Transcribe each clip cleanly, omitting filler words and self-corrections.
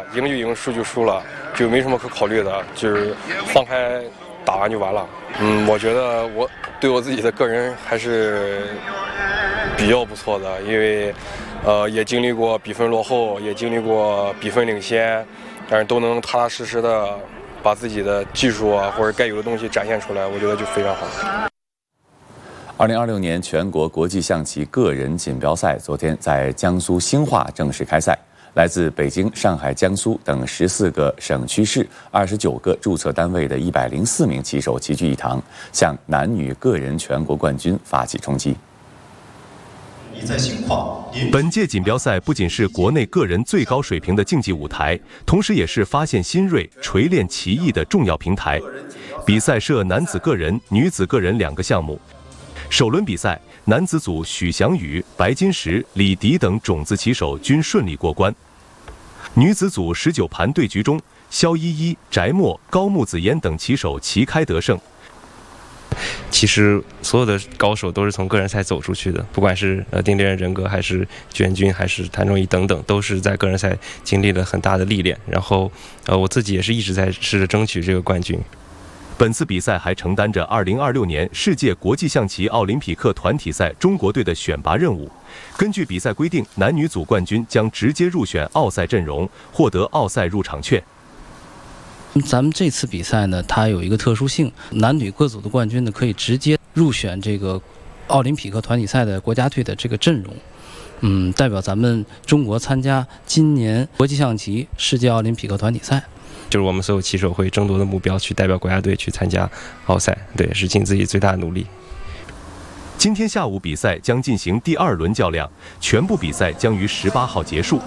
赢就赢，输就输了，就没什么可考虑的，就是放开打完就完了。我觉得我对我自己的个人还是比较不错的，因为也经历过比分落后，也经历过比分领先，但是都能踏踏实实的把自己的技术啊或者该有的东西展现出来，我觉得就非常好。 2026年全国国际象棋个人锦标赛昨天在江苏兴化正式开赛，来自北京、上海、江苏等14个省区市、29个注册单位的104名棋手齐聚一堂，向男女个人全国冠军发起冲击。 本届锦标赛不仅是国内个人最高水平的竞技舞台，同时也是发现新锐、锤炼棋艺的重要平台。比赛设男子个人、女子个人2个项目。首轮比赛，男子组许翔宇、白金石、李迪等种子棋手均顺利过关。女子组19盘对局中，肖依依、翟墨、高木子嫣等棋手旗开得胜。 其实所有的高手都是从个人赛走出去的，不管是丁立人、任格，还是卷军，还是谭忠义等等，都是在个人赛经历了很大的历练。然后我自己也是一直在试着争取这个冠军。 本次比赛还承担着2026年世界国际象棋奥林匹克团体赛中国队的选拔任务。根据比赛规定，男女组冠军将直接入选奥赛阵容，获得奥赛入场券。 咱们这次比赛呢，它有一个特殊性，男女各组的冠军呢可以直接入选这个奥林匹克团体赛的国家队的这个阵容，代表咱们中国参加今年国际象棋世界奥林匹克团体赛。 就是我们所有棋手会争夺的目标，去代表国家队去参加奥赛，对，是尽自己最大的努力。 今天下午比赛将进行第2轮较量，全部比赛将于18号结束。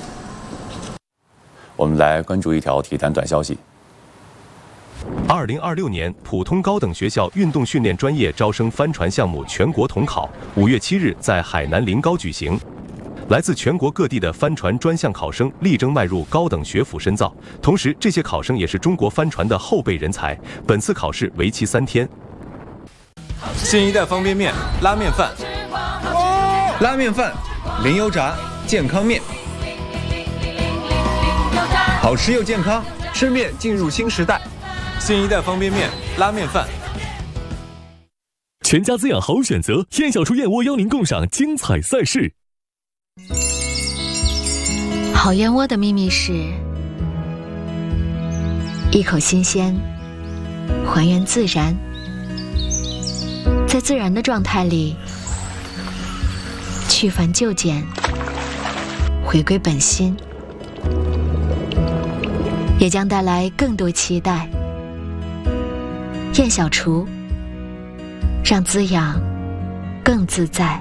我们来关注一条体坛短消息。 2026年普通高等学校运动训练专业招生帆船项目全国统考5月7日在海南临高举行。来自全国各地的帆船专项考生力争迈入高等学府深造，同时这些考生也是中国帆船的后备人才。本次考试为期3天。 新一代方便面、拉面饭、拉面饭、零油炸健康面，好吃又健康，吃面进入新时代。新一代方便面、拉面饭。 全家滋养好选择，燕小厨燕窝邀您共赏精彩赛事。 好燕窝的秘密是一口新鲜，还原自然，在自然的状态里去繁就简，回归本心，也将带来更多期待。燕小厨，让滋养更自在。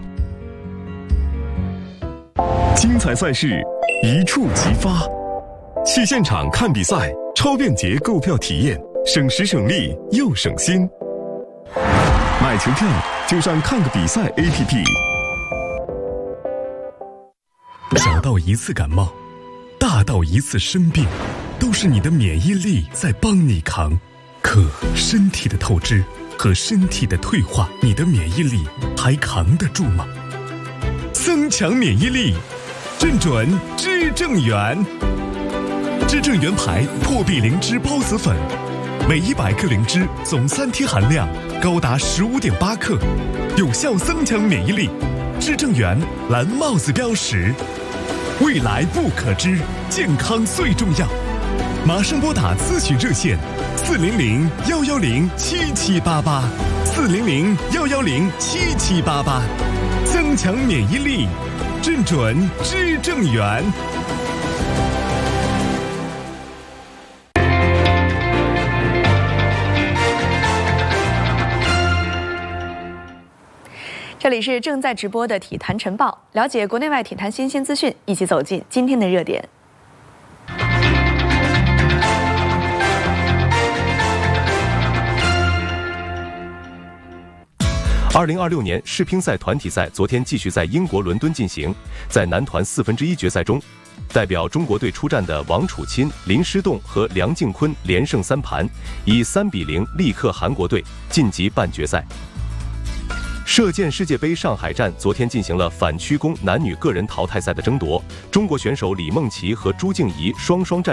精彩赛事一触即发，去现场看比赛，超便捷购票体验，省时省力又省心。买球票就上看个比赛 APP。 小到一次感冒，大到一次生病，都是你的免疫力在帮你扛。可身体的透支和身体的退化，你的免疫力还扛得住吗？增强免疫力，正准知正元。知正元牌破壁灵芝孢子粉，每100克灵芝总3天含量高达15.8克，有效增强免疫力。知正元蓝帽子标识，未来不可知，健康最重要。马上拨打咨询热线400-110-7788，400-110-7788，增强免疫力，正准知正元。 这里是正在直播的体坛晨报，了解国内外体坛新鲜资讯，一起走进今天的热点。 2026年世乒赛团体赛昨天继续在英国伦敦进行，在男团1/4决赛中，代表中国队出战的王楚钦、林诗栋和梁靖昆连胜3盘，以3-0力克韩国队，晋级半决赛。射箭世界杯上海站昨天进行了反曲弓男女个人淘汰赛的争夺，中国选手李梦琪和朱静怡双双战